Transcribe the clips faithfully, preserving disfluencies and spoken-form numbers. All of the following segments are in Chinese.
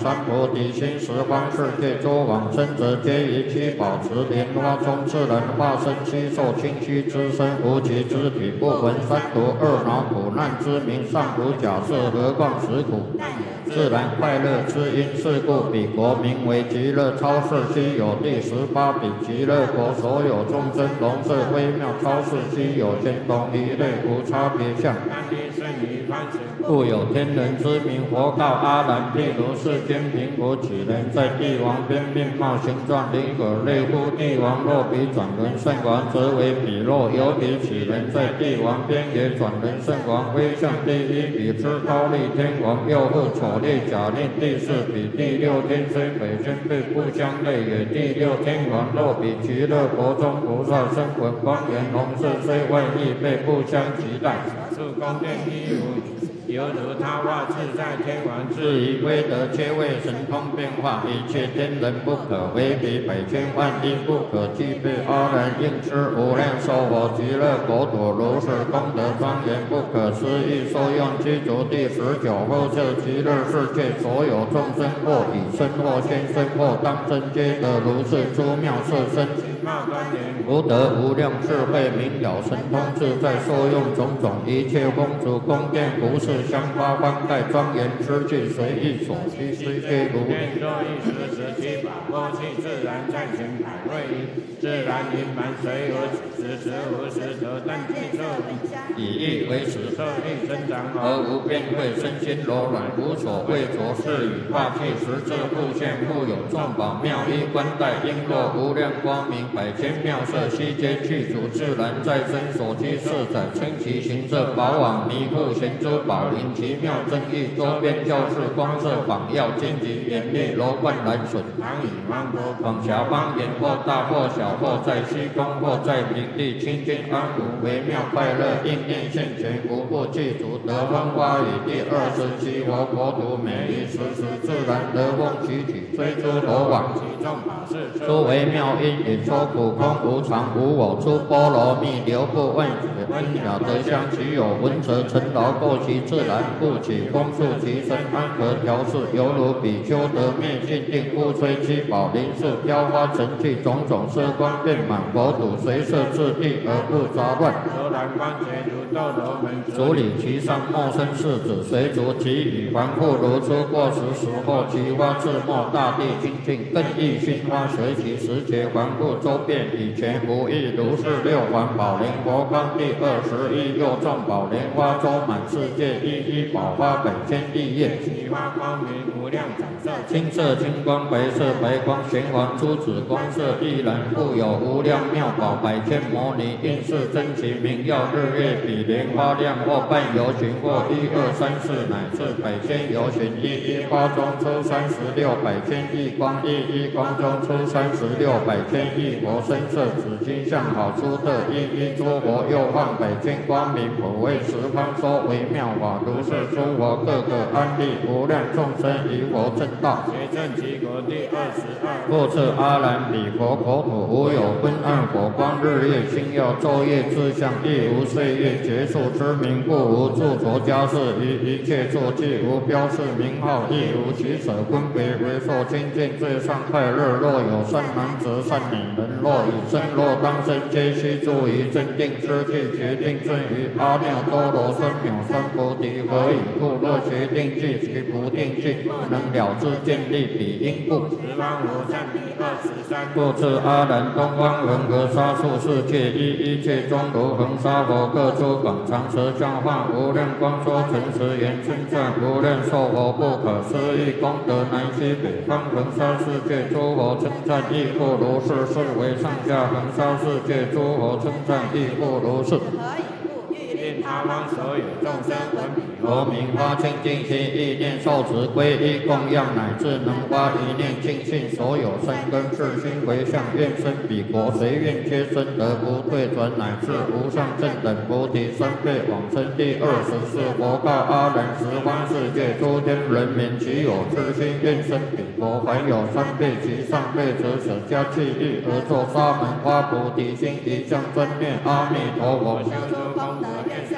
三菩提心，十方世界诸往生者，皆以其宝持莲花中自然化身，悉受清虚之身，无其肢体，不闻三毒二恼苦难之名，尚无假设，何况实苦？自然快乐之因，是故彼国名为极乐超世，悉有第十八比极乐国，所有众生龙色微妙超世，悉有天同一类，无差别相。故有天人之名，佛告阿难：譬如世间贫苦几人，在帝王边面貌形状灵可类乎？帝王若比转轮圣王，则为彼若有比几人，在帝王边也转轮圣王，威相第一比之高丽天王，又复丑烈假令第四比第六天虽北宣辈不相类也。第六天王若比极乐国中菩萨声闻光颜红色，虽外亦辈不相及待。是宫殿一如犹如他化自在天王，至于威德，皆为神通变化，一切天人不可为比，百千万亿不可计备。阿难应知无量寿佛极乐国土，如是功德庄严不可思议，受用具足第十九后设极乐世界，所有众生或以身或现身或当身，皆得如是诸妙色身，福德无量智慧明了神通自在，受用种种一切风烛宫殿服饰香花幡盖庄严之具，随意所需，虽皆如愿作一时时七宝过去，自然暂行百瑞仪，自然盈满，随无时时无时得，但具受以意为实，受力增长而无边慧，身心柔软，无所畏着，是以化气实质复现，复有众宝妙衣冠带璎珞，无量光明，百千妙色，悉皆具足，自然在身所居色载，称其形色宝网弥覆贤珠宝林，奇妙正义，周边教室光色仿耀，荆棘严厉，楼观蓝笋，常以芒果广峡邦言，或大或小，或在虚空，或在平地，清净安无，微妙快乐，应念现前，无不具足。得风花雨第二十七佛国土，美丽时时，自然得风起起，虽诸罗网，其众宝事，诸微妙因，引说苦空无常无我，出波罗蜜，流不问血，温雅得香，其有闻者尘劳过其自然，故起风速其身，安和调适，犹如比丘得灭尽定，故吹七宝林树，飘花成气，种种色光遍满国土，随色自地而不杂乱。柔然观觉如斗罗门，主理其上莫生世子，随逐其羽环复如出过时时候，其花自没，大地清净，更益熏花，随其时节环复周遍，以前无异，如是六环宝莲佛光第二十一，又众宝莲花周满世界，一一宝花百千亿叶，其花光明无量彩色，青色青光，白色白光，玄黄珠子光色亦然，故有无量妙宝，百千摩尼应是真其明耀，日月比莲花亮，或半游巡，或一二三四乃至百千游巡，一一花中出三十六百千亿光，一一光中出三十六百千亿佛身色，紫金相好出特，一一诸佛又放百千光明，普为十方说微妙法，如是诸佛各个安立，无量众生以佛正道，随正其国第二十二。复次阿难，彼佛国土无有昏暗火光，日月星耀，昼夜自相，亦无岁月结束之名，故无著着家事，于一切处既无标示名号，亦无取舍分别，为受清净最上快乐。若有善男子善女人，若以身若当身，皆须住于正定之地，决定正于阿耨多罗三藐三菩提。何以故？若决定具其不定具，不能了知见立彼因故。十方无上第二十三。复次阿难，东方恒河沙数世界，一一切中如恒沙佛，各诸广长舌相化，无量光说诚实言，称赞无量寿佛不可思议功德，南西北方恒沙世界诸佛称赞亦复如是，是为上下恒沙世界诸佛称赞亦复如是。令他方所有众生闻彼佛名发清净心，意念受持皈依供养，乃至能发一念净信，所有善根世心回向，愿生彼国，随愿皆生，得不退转，乃至无上正等菩提三辈往生。第二十四佛告阿难，十方世界诸天人民，其有痴心愿生彼国，凡有三辈及上辈者，舍家弃欲而作沙门花菩提心，一向专念阿弥陀佛，修诸功德，愿生彼国。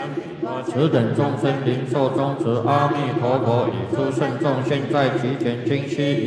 此等众生灵寿终止。阿弥陀佛，已出圣众，现在提前今夕。